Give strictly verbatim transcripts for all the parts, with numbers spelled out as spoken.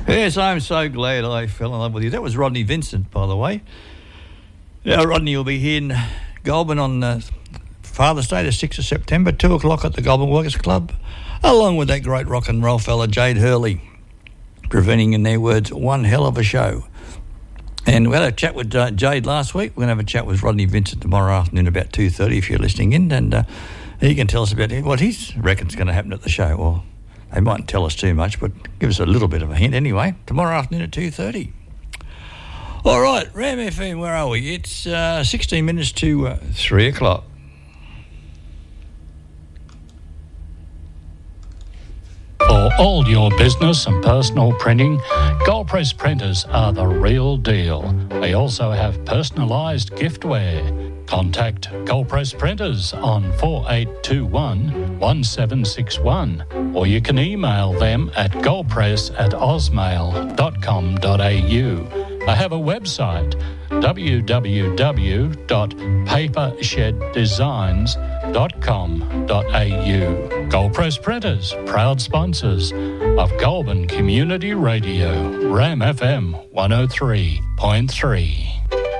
Yes, I'm so glad I fell in love with you. That was Rodney Vincent, by the way. Now, Rodney will be here in Goulburn on uh, Father's Day, the sixth of September, two o'clock at the Goulburn Workers Club, along with that great rock and roll fella, Jade Hurley, presenting, in their words, one hell of a show. And we had a chat with uh, Jade last week. We're going to have a chat with Rodney Vincent tomorrow afternoon about two thirty if you're listening in, and uh, he can tell us about what he reckons going to happen at the show. Or they mightn't tell us too much, but give us a little bit of a hint anyway. Tomorrow afternoon at two thirty. All right, Ram F M, where are we? It's uh, sixteen minutes to uh, three o'clock. For all your business and personal printing, Gold Press printers are the real deal. They also have personalised giftware. Contact Gold Press Printers on four eight two one, one seven six one, or you can email them at goldpress at ausmail dot com dot a u. They have a website, w w w dot paper shed designs dot com dot a u. Gold Press Printers, proud sponsors of Goulburn Community Radio, Ram F M one oh three point three.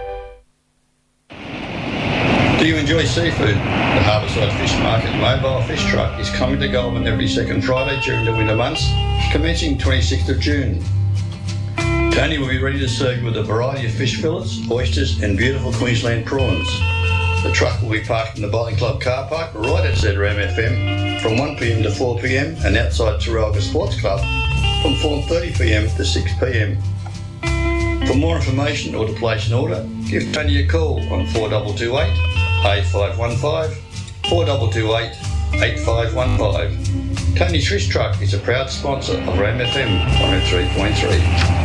Do you enjoy seafood? The Harbourside Fish Market mobile fish truck is coming to Goulburn every second Friday during the winter months, commencing twenty-sixth of June. Tony will be ready to serve you with a variety of fish fillets, oysters and beautiful Queensland prawns. The truck will be parked in the Bowling Club car park right outside Ram F M from one p m to four p m and outside Taralga Sports Club from four thirty p m to six p m. For more information or to place an order, give Tony a call on four two two eight, eight five one five, four two two eight, eight five one five. Tony's Fish Truck is a proud sponsor of Ram F M one oh three point three.